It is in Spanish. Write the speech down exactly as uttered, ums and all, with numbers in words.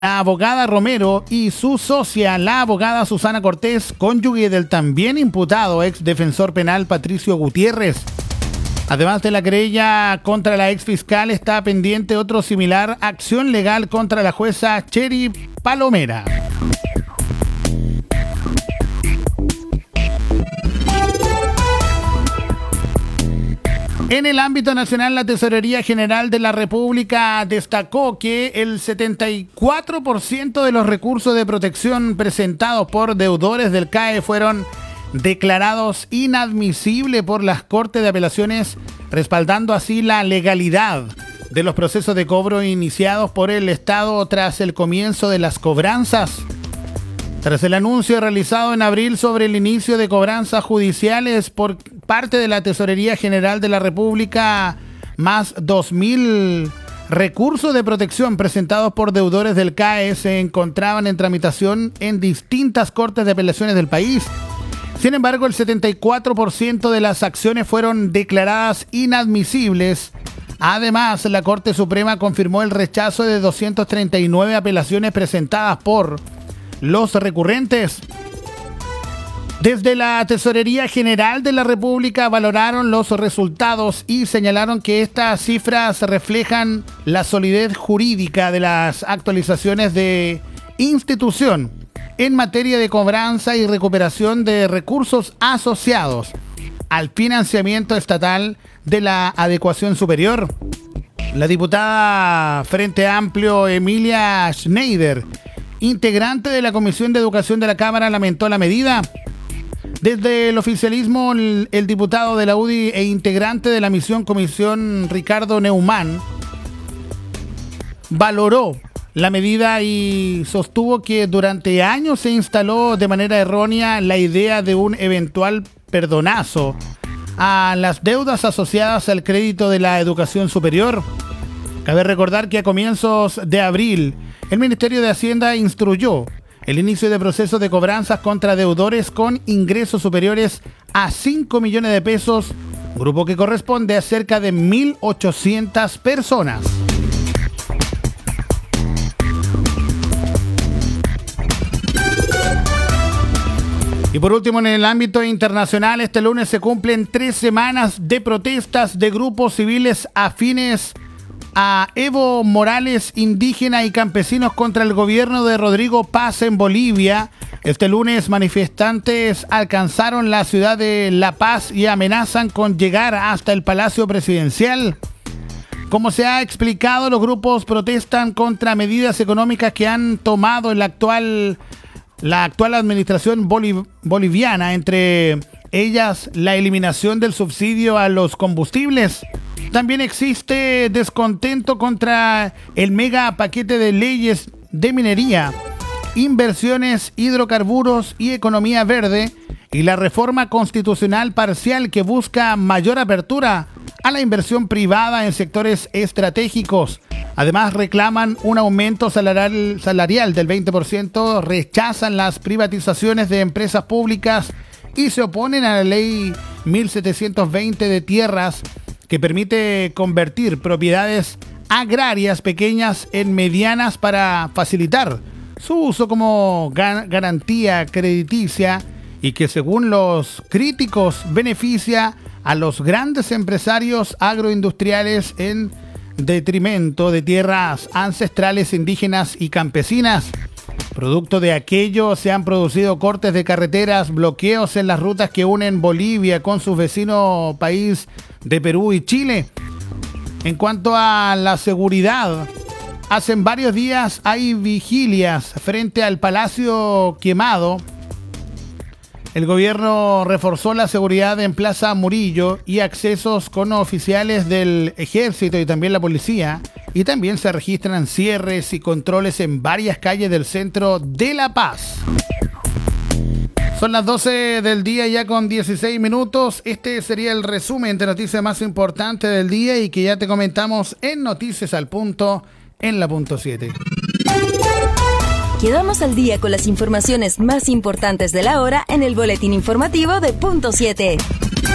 La abogada Romero y su socia, la abogada Susana Cortés, cónyuge del también imputado ex defensor penal Patricio Gutiérrez. Además de la querella contra la ex fiscal, está pendiente otro similar acción legal contra la jueza Cheri Palomera. En el ámbito nacional, la Tesorería General de la República destacó que el setenta y cuatro por ciento de los recursos de protección presentados por deudores del C A E fueron declarados inadmisibles por las Cortes de Apelaciones, respaldando así la legalidad de los procesos de cobro iniciados por el Estado tras el comienzo de las cobranzas. Tras el anuncio realizado en abril sobre el inicio de cobranzas judiciales por parte de la Tesorería General de la República, más dos mil recursos de protección presentados por deudores del C A E se encontraban en tramitación en distintas cortes de apelaciones del país. Sin embargo, el setenta y cuatro por ciento de las acciones fueron declaradas inadmisibles. Además, la Corte Suprema confirmó el rechazo de doscientas treinta y nueve apelaciones presentadas por los recurrentes. Desde la Tesorería General de la República valoraron los resultados y señalaron que estas cifras reflejan la solidez jurídica de las actualizaciones de institución en materia de cobranza y recuperación de recursos asociados al financiamiento estatal de la adecuación superior. La diputada Frente Amplio Emilia Schneider, integrante de la Comisión de Educación de la Cámara, lamentó la medida. Desde el oficialismo, el, el diputado de la U D I e integrante de la misión Comisión Ricardo Neumann valoró la medida y sostuvo que durante años se instaló de manera errónea la idea de un eventual perdonazo a las deudas asociadas al crédito de la educación superior. Cabe recordar que a comienzos de abril, el Ministerio de Hacienda instruyó el inicio de procesos de cobranzas contra deudores con ingresos superiores a cinco millones de pesos, grupo que corresponde a cerca de mil ochocientas personas. Y por último, en el ámbito internacional, este lunes se cumplen tres semanas de protestas de grupos civiles afines a Evo Morales, indígena y campesinos contra el gobierno de Rodrigo Paz en Bolivia. Este lunes, manifestantes alcanzaron la ciudad de La Paz y amenazan con llegar hasta el Palacio Presidencial. Como se ha explicado, los grupos protestan contra medidas económicas que han tomado en la actual, la actual administración boliv- boliviana, entre ellas la eliminación del subsidio a los combustibles. También existe descontento contra el mega paquete de leyes de minería, inversiones, hidrocarburos y economía verde, y la reforma constitucional parcial que busca mayor apertura a la inversión privada en sectores estratégicos. Además, reclaman un aumento salarial, salarial del veinte por ciento, rechazan las privatizaciones de empresas públicas y se oponen a la ley mil setecientos veinte de tierras, que permite convertir propiedades agrarias pequeñas en medianas para facilitar su uso como gan- garantía crediticia y que, según los críticos, beneficia a los grandes empresarios agroindustriales en detrimento de tierras ancestrales, indígenas y campesinas. Producto de aquello, se han producido cortes de carreteras, bloqueos en las rutas que unen Bolivia con su vecino país de Perú y Chile. En cuanto a la seguridad, hace varios días hay vigilias frente al Palacio Quemado. El gobierno reforzó la seguridad en Plaza Murillo y accesos con oficiales del ejército y también la policía. Y también se registran cierres y controles en varias calles del centro de La Paz. Son las doce del día ya con dieciséis minutos. Este sería el resumen de noticias más importantes del día y que ya te comentamos en Noticias al Punto en la punto siete. Quedamos al día con las informaciones más importantes de la hora en el boletín informativo de punto siete.